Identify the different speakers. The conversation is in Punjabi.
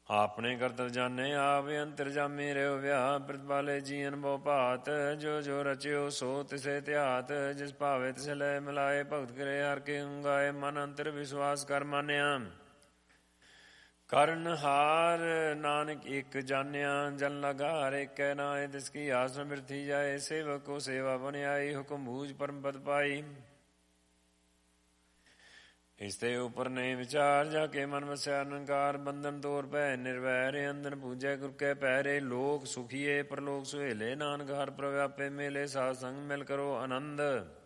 Speaker 1: ਆਪਣੇ ਕਰਤਵ ਜਾਣੇ ਆਵੇ ਅੰਤਰਜਾਮੀ ਰਹਿਓ ਵਿਆਹ ਪ੍ਰਤਪਾਲੇ ਜੀਵਨ ਬਹੁ ਭਾਤ ਜੋ ਜੋ ਰਚਿਓ ਸੋ ਤਿਸੇ ਧਿਆਤ ਜਿਸ ਭਾਵੇ ਤਿਸ ਲੈ ਮਿਲਾਏ ਭਗਤ ਕਰੇ ਹਰ ਕੇ ਹੁੰਗਾਏ ਮਨ ਅੰਤਰ ਵਿਸ਼ਵਾਸ ਕਰ ਮਾਨਿਆ ਕਰਨ ਹਾਰ ਨਾਨਕ ਇੱਕ ਜਾਣਿਆ ਜਨ ਲਗਾ ਹਰੇ ਕੈ ਨਾਏ ਤਿਸ ਕੀ ਆਸਨ ਬਿਰਥੀ ਜਾਏ ਸੇਵਕ ਕੋ ਸੇਵਾ ਬਨਿਆਈ ਹੁਕਮ ਬੂਝ ਪਰਮ ਪਦ ਪਾਈ ਇਸ ਤੇ ਉਪਰ ਨਹੀਂ ਵਿਚਾਰ ਜਾ ਕੇ ਮਨ ਵਸਿਆ ਅਨੰਕਾਰ ਬੰਧਨ ਤੋਰ ਭੈ ਨਿਰਵੈਰ ਅੰਦਨ ਪੂਜੈ ਗੁਰ ਕੈ ਪੈਰੇ ਲੋਕ ਸੁਖੀਏ ਪਰਲੋਕ ਸੁਹੇਲੇ ਨਾਨਕ ਹਰ ਪ੍ਰਵਿਆਪੇ ਮੇਲੇ ਸਾਧ ਸੰਗ ਮਿਲ ਕਰੋ ਆਨੰਦ